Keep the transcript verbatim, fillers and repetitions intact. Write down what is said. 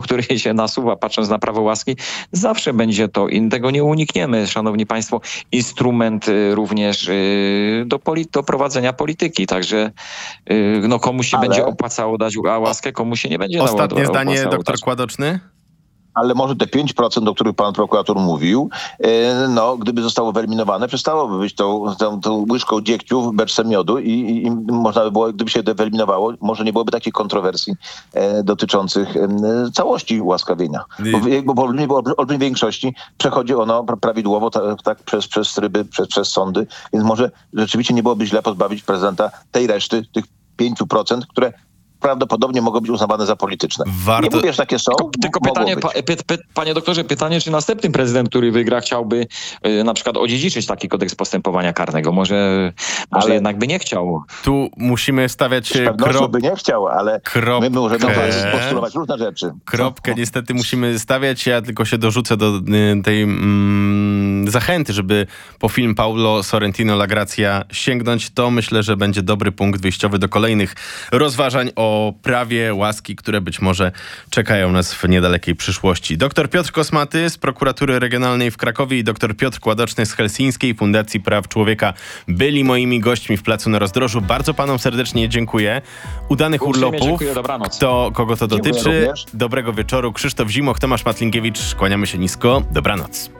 który się nasuwa, patrząc na prawo łaski, zawsze będzie to i tego nie unikniemy, szanowni państwo, instrument również do, poli- do prowadzenia polityki. Także no, komuś się Ale... będzie opłacało dać łaskę, komuś się nie będzie dało. Ostatnie zdanie, opłacało doktor dać. Kładoczny? Ale może te pięć procent, o których pan prokurator mówił, no, gdyby zostało wyeliminowane, przestałoby być tą, tą, tą łyżką dziegciu w beczce miodu i, i, i można by było, gdyby się to wyeliminowało, może nie byłoby takich kontrowersji e, dotyczących e, całości ułaskawienia. Bo, bo w olbrzymiej większości przechodzi ono prawidłowo tak, tak przez, przez tryby, przez, przez sądy, więc może rzeczywiście nie byłoby źle pozbawić prezydenta tej reszty, tych pięciu procent, które prawdopodobnie mogą być uznawane za polityczne. Warto... Nie mówię, że takie są. Tylko, tylko pytanie, pa, py, py, panie doktorze, pytanie, czy następny prezydent, który wygra, chciałby y, na przykład odziedziczyć taki kodeks postępowania karnego? Może, może Ale jednak by nie chciał. Tu musimy stawiać z pewnością krop... by nie chciał, ale kropkę. my możemy postulować różne rzeczy. Kropkę niestety musimy stawiać. Ja tylko się dorzucę do y, tej mm, zachęty, żeby po film Paulo Sorrentino La Grazia sięgnąć. To myślę, że będzie dobry punkt wyjściowy do kolejnych rozważań o prawie łaski, które być może czekają nas w niedalekiej przyszłości. Doktor Piotr Kosmaty z Prokuratury Regionalnej w Krakowie i doktor Piotr Kładoczny z Helsińskiej Fundacji Praw Człowieka byli moimi gośćmi w Placu na Rozdrożu. Bardzo panom serdecznie dziękuję. Udanych Uprzejmie urlopów. dziękuję, dobranoc. Kto, kogo to Dziękuję dotyczy. również. Dobrego wieczoru. Krzysztof Zimoch, Tomasz Matlinkiewicz. Kłaniamy się nisko. Dobranoc.